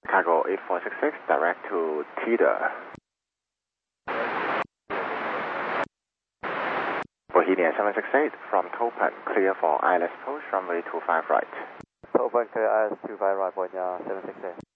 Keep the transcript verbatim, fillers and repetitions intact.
Cargo eight four six six, direct to Teeter. Bohemian seven six eight from Topan, clear for I L S Coast, runway two five right. Topan, clear I L S two five right, Bohemia seven six eight.